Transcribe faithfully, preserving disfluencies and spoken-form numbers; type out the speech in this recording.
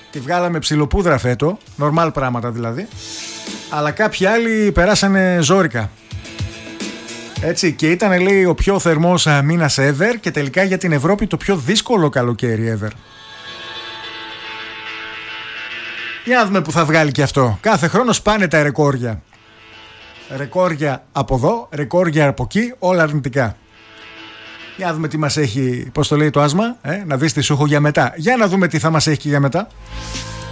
τη βγάλαμε ψιλοπούδρα φέτο, νορμάλ πράγματα δηλαδή. Αλλά κάποιοι άλλοι περάσανε ζόρικα. Έτσι, και ήταν, λέει, ο πιο θερμός μήνας ever και τελικά για την Ευρώπη το πιο δύσκολο καλοκαίρι ever. Για να δούμε που θα βγάλει και αυτό. Κάθε χρόνο σπάνε τα ρεκόρια. Ρεκόρια από εδώ, ρεκόρια από εκεί, όλα αρνητικά. Για να δούμε τι μας έχει, πώς το λέει το άσμα, ε? Να δεις τι σου έχω για μετά. Για να δούμε τι θα μας έχει και για μετά.